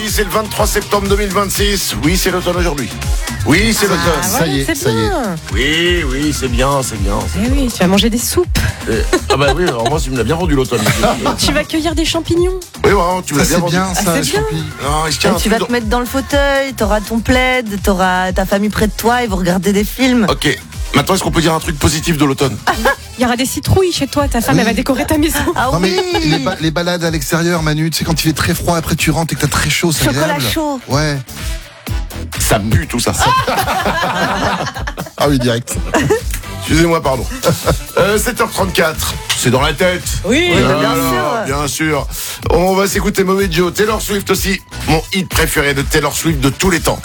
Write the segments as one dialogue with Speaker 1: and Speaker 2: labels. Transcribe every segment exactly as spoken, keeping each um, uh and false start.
Speaker 1: vendredi, c'est le vingt-trois septembre deux mille vingt-six. Oui, c'est l'automne aujourd'hui. Oui, c'est l'automne.
Speaker 2: Ah,
Speaker 3: Ça y est,
Speaker 2: c'est
Speaker 3: ça y est.
Speaker 2: bien.
Speaker 1: Oui, oui, c'est bien, c'est bien. c'est
Speaker 2: Eh oui, tu vas manger des soupes.
Speaker 1: Euh, ah bah oui, alors moi, tu me l'as bien vendu l'automne.
Speaker 2: Tu vas cueillir des champignons.
Speaker 1: Oui, vraiment, tu me
Speaker 3: Ça
Speaker 1: l'as bien
Speaker 3: c'est
Speaker 1: vendu.
Speaker 3: bien, ça,
Speaker 2: c'est
Speaker 3: je
Speaker 2: bien.
Speaker 3: compris.
Speaker 1: Non, il se tient un
Speaker 4: Tu vas
Speaker 1: truc
Speaker 4: te mettre dans le fauteuil, t'auras ton plaid, t'auras ta famille près de toi, ils vont regarder des films.
Speaker 1: dans- Ok, maintenant, est-ce qu'on peut dire un truc positif de l'automne?
Speaker 2: Il y aura des citrouilles chez toi. Ta femme,
Speaker 3: Oui.
Speaker 2: elle va décorer ta maison.
Speaker 4: Ah
Speaker 3: Non mais
Speaker 4: oui,
Speaker 3: les, ba- les balades à l'extérieur, Manu, tu sais quand il fait très froid, après tu rentres et que t'as très chaud, c'est
Speaker 4: chocolat
Speaker 3: agréable.
Speaker 4: chaud.
Speaker 3: Ouais.
Speaker 1: Ça pue tout ça.
Speaker 3: Ah oui, direct.
Speaker 1: Excusez-moi, pardon. Euh, sept heures trente-quatre, c'est dans la tête.
Speaker 2: Oui.
Speaker 4: Oui, bah, bien
Speaker 1: Voilà,
Speaker 4: sûr.
Speaker 1: bien sûr. On va s'écouter Mauvais Joe, Taylor Swift aussi. Mon hit préféré de Taylor Swift de tous les temps.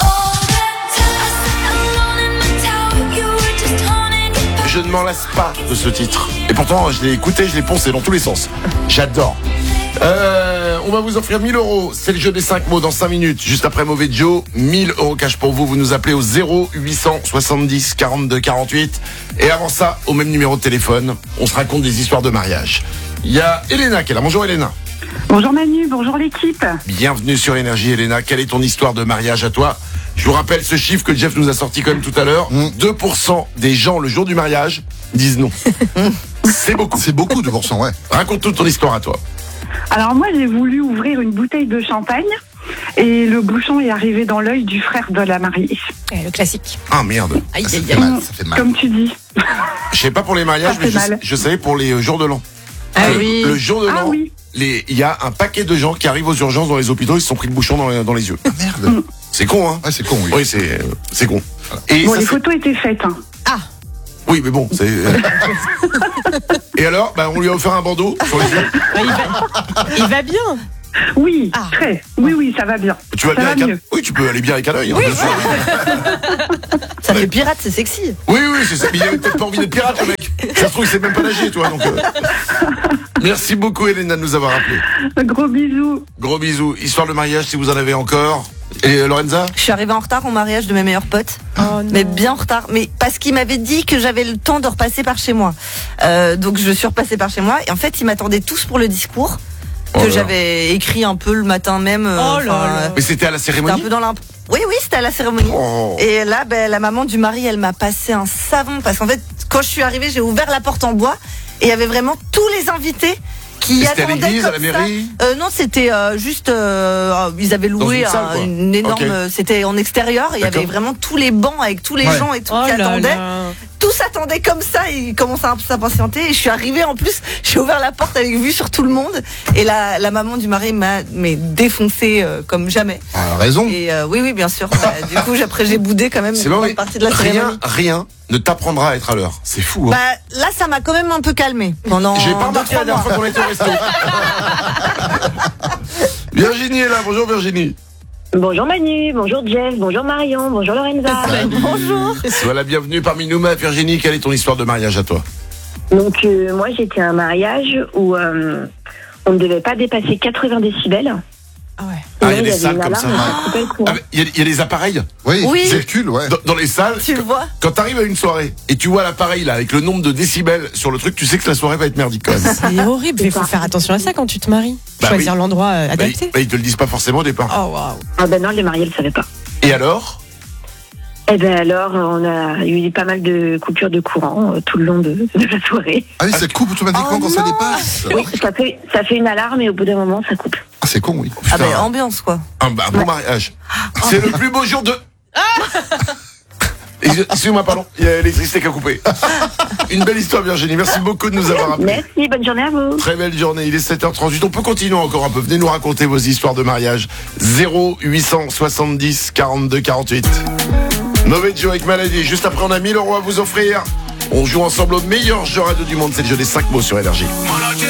Speaker 1: Je ne m'en lasse pas de ce titre. Et pourtant, je l'ai écouté, je l'ai poncé dans tous les sens. J'adore. Euh, on va vous offrir mille euros. C'est le jeu des cinq mots dans cinq minutes. Juste après Mauvais Joe, mille euros cash pour vous. Vous nous appelez au zéro huit cent soixante-dix quarante-deux quarante-huit. Et avant ça, au même numéro de téléphone, on se raconte des histoires de mariage. Il y a Elena qui est là. Bonjour Elena.
Speaker 5: Bonjour Manu, bonjour l'équipe.
Speaker 1: Bienvenue sur Énergie Elena. Quelle est ton histoire de mariage à toi? Je vous rappelle ce chiffre que Jeff nous a sorti quand même tout à l'heure.
Speaker 3: Mm.
Speaker 1: deux pour cent des gens le jour du mariage disent non. C'est beaucoup.
Speaker 3: C'est beaucoup de pourcents, ouais.
Speaker 1: Raconte toute ton histoire à toi.
Speaker 5: Alors moi j'ai voulu ouvrir une bouteille de champagne et le bouchon est arrivé dans l'œil du frère de la mariée.
Speaker 2: Eh, le classique.
Speaker 1: Ah merde.
Speaker 2: Aïe,
Speaker 3: Ça
Speaker 2: aïe,
Speaker 3: fait
Speaker 2: aïe.
Speaker 3: mal, ça fait mal.
Speaker 5: Comme tu dis.
Speaker 1: Je sais pas pour les mariages,
Speaker 5: Ça
Speaker 1: mais
Speaker 5: fait
Speaker 1: je,
Speaker 5: mal.
Speaker 1: je savais pour les euh, jours de l'an.
Speaker 2: Ah
Speaker 1: Le-
Speaker 4: oui.
Speaker 1: Le jour de
Speaker 5: Ah
Speaker 1: l'an,
Speaker 5: oui.
Speaker 1: les- il y a un paquet de gens qui arrivent aux urgences dans les hôpitaux, ils se sont pris le bouchon dans les, dans les yeux.
Speaker 3: Ah, merde.
Speaker 1: C'est con, hein?
Speaker 3: Ouais, c'est con, oui.
Speaker 1: Oui, c'est euh, c'est con. Et
Speaker 5: Bon,
Speaker 1: ça,
Speaker 5: les
Speaker 1: c'est-
Speaker 5: photos étaient faites. Hein.
Speaker 1: Oui, mais bon, c'est. euh. Et alors, bah, on lui a offert un bandeau sur les yeux.
Speaker 2: Ah, il, va... il va bien.
Speaker 5: Oui,
Speaker 2: Ah.
Speaker 5: très. Oui, oui, ça va bien.
Speaker 1: Tu vas
Speaker 5: Ça
Speaker 1: bien
Speaker 5: va
Speaker 1: avec un...
Speaker 5: mieux.
Speaker 1: Oui, tu peux aller bien avec un œil. hein, bien sûr.
Speaker 4: Ça fait pirate, c'est sexy.
Speaker 1: Oui, oui, c'est ça. Mais il avait peut-être pas envie d'être pirate, le mec. Ça se trouve, il sait même pas nager, toi. Donc, euh. Merci beaucoup, Elena, de nous avoir appelé.
Speaker 5: Un gros bisou.
Speaker 1: Gros bisous. Histoire de mariage, si vous en avez encore. Et euh, Lorenza?
Speaker 4: Je suis arrivée en retard au mariage de mes meilleurs potes.
Speaker 2: Oh, non.
Speaker 4: Mais bien en retard. Mais parce qu'il m'avait dit que j'avais le temps de repasser par chez moi. Euh, donc je suis repassée par chez moi. Et en fait, ils m'attendaient tous pour le discours que
Speaker 1: Oh là.
Speaker 4: j'avais écrit un peu le matin même. euh,
Speaker 2: Oh là
Speaker 4: enfin,
Speaker 2: là.
Speaker 4: euh,
Speaker 1: Mais c'était à la
Speaker 4: C'était un
Speaker 1: cérémonie?
Speaker 4: peu dans l'imp. Oui, oui, c'était à la cérémonie.
Speaker 1: Oh.
Speaker 4: Et là, ben, la maman du mari, elle m'a passé un savon parce qu'en fait, quand je suis arrivée, j'ai ouvert la porte en bois et il y avait vraiment tous les invités qui
Speaker 1: Et c'était à
Speaker 4: attendaient
Speaker 1: l'église,
Speaker 4: comme
Speaker 1: à la mairie?
Speaker 4: ça. Euh, non, c'était euh, juste, euh, ils avaient loué
Speaker 1: une salle,
Speaker 4: un-
Speaker 1: quoi.
Speaker 4: une énorme.
Speaker 1: Ok.
Speaker 4: C'était en extérieur. Il y avait
Speaker 1: D'accord.
Speaker 4: vraiment tous les bancs avec tous les
Speaker 3: Ouais.
Speaker 4: gens et tout
Speaker 2: Oh
Speaker 4: qui
Speaker 2: là
Speaker 4: attendaient.
Speaker 2: là.
Speaker 4: Tous attendaient comme ça. Et ils commençaient un peu s'impatienter. Et je suis arrivée en plus. J'ai ouvert la porte avec vue sur tout le monde. Et la, la maman du mari m'a mais défoncé euh, comme jamais.
Speaker 3: Ah, raison.
Speaker 4: Et euh, oui, oui, bien sûr. Bah, du coup, après, j'ai boudé quand même
Speaker 1: C'est
Speaker 4: une
Speaker 1: bon,
Speaker 4: bonne
Speaker 1: oui.
Speaker 4: partie de la
Speaker 1: Rien,
Speaker 4: cérémonie.
Speaker 1: rien ne t'apprendra à être à l'heure. C'est fou, hein.
Speaker 4: Bah, là, ça m'a quand même un peu calmé pendant.
Speaker 1: J'ai pas
Speaker 4: deux,
Speaker 1: remarqué la
Speaker 4: trois
Speaker 1: dernière
Speaker 4: mois.
Speaker 1: fois qu'on était au resto. Virginie est là. Bonjour, Virginie.
Speaker 6: Bonjour Manu, bonjour Jeff, bonjour Marion, bonjour Lorenza.
Speaker 4: Bonjour.
Speaker 1: Sois la bienvenue parmi nous, ma Virginie. Quelle est ton histoire de mariage à toi?
Speaker 6: Donc euh, moi j'étais à un mariage où euh, on ne devait pas dépasser quatre-vingts décibels.
Speaker 2: Ah ouais.
Speaker 1: Ah,
Speaker 6: Et
Speaker 1: il y a
Speaker 6: là,
Speaker 1: des
Speaker 6: avait
Speaker 1: salles
Speaker 6: une
Speaker 1: comme
Speaker 6: alarme
Speaker 1: ça.
Speaker 6: qui coupait le courant.
Speaker 1: Ah, mais Il y, a- il y a des appareils
Speaker 3: Oui,
Speaker 4: Oui.
Speaker 3: circule, ouais.
Speaker 1: dans, dans les salles.
Speaker 4: Tu le vois?
Speaker 1: Quand t'arrives à une soirée et tu vois l'appareil là avec le nombre de décibels sur le truc, tu sais que la soirée va être merdique quand même.
Speaker 2: C'est horrible. Il faut faire attention à ça quand tu te maries.
Speaker 1: Bah
Speaker 2: Choisir
Speaker 1: oui.
Speaker 2: l'endroit euh,
Speaker 1: Bah,
Speaker 2: adapté.
Speaker 1: ils, bah, ils te le disent pas forcément au départ.
Speaker 2: Oh waouh.
Speaker 6: Ah ben non, les mariés ne le savaient pas.
Speaker 1: Et alors?
Speaker 6: Et ben alors on a eu pas mal de coupures de courant euh, tout le long de, de la soirée.
Speaker 3: Ah oui, ça coupe automatiquement
Speaker 4: Oh
Speaker 3: quand ça
Speaker 4: non.
Speaker 3: dépasse.
Speaker 6: Oui, ça fait, ça fait une alarme et au bout d'un moment ça coupe.
Speaker 3: Ah, c'est con, oui.
Speaker 4: Ah,
Speaker 1: Putain.
Speaker 4: bah, ambiance, quoi.
Speaker 1: Un, bah, un bon mariage. C'est le plus beau jour de. Excusez-moi, pardon, il y a l'électricité qui a coupé. Une belle histoire, Virginie. Merci beaucoup de nous avoir appelés.
Speaker 6: Merci, bonne journée à vous.
Speaker 1: Très belle journée, il est sept heures trente-huit. On peut continuer encore un peu. Venez nous raconter vos histoires de mariage. zéro huit cent soixante-dix quarante-deux quarante-huit. Mauvais Joe avec Maladie. Juste après, on a mille euros à vous offrir. On joue ensemble au meilleur jeu radio du monde. C'est le jeu des cinq mots sur Énergie.